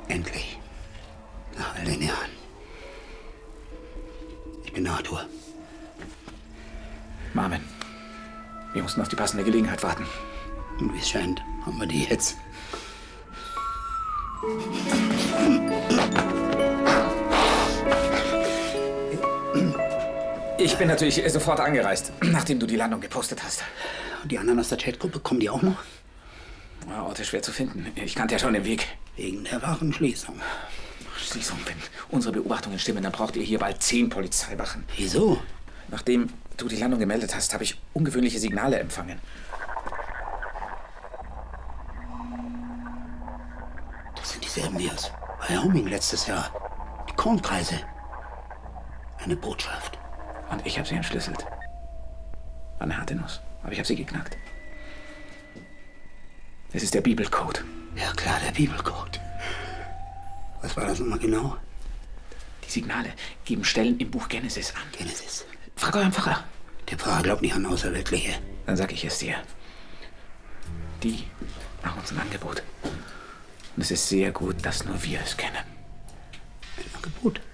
Endlich. Nach all den Jahren. Ich bin Arthur. Marvin, wir mussten auf die passende Gelegenheit warten. Und wie es scheint, haben wir die jetzt. Ich bin natürlich sofort angereist, nachdem du die Landung gepostet hast. Und die anderen aus der Chatgruppe, kommen die auch noch? Ja, Orte schwer zu finden. Ich kannte ja schon den Weg. Wegen der Wachenschließung. Schließung, wenn unsere Beobachtungen stimmen, dann braucht ihr hier bald 10 Polizeiwachen. Wieso? Nachdem du die Landung gemeldet hast, habe ich ungewöhnliche Signale empfangen. Das sind dieselben wie aus Wyoming letztes Jahr. Die Kornkreise. Eine Botschaft. Und ich habe sie entschlüsselt. War eine harte Nuss, aber ich habe sie geknackt. Es ist der Bibelcode. Ja klar, der Bibelcode. Was war das nochmal genau? Die Signale geben Stellen im Buch Genesis an. Genesis. Frag euren Pfarrer. Der Pfarrer glaubt nicht an Außerweltliche. Dann sag ich es dir. Die machen uns ein Angebot. Und es ist sehr gut, dass nur wir es kennen. Ein Angebot?